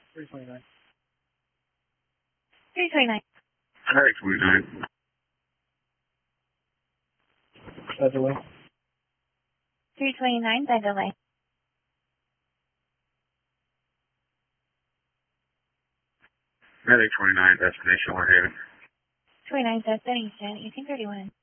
329. 329. Medic 29. Bed delay. 329, bed delay. Medic 29, destination Warhaven. 29, destination 1831.